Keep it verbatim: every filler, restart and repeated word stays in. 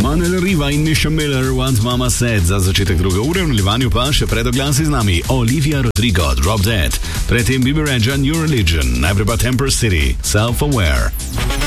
Manuel Riva in Misha Miller, Once Mama Said za začetek druge ure, v nadaljevanju pa še pred oglasi z nami Olivia Rodrigo, Drop Dead, predtem Bieber and John New Religion, najprej pa Temper City, Self-Aware.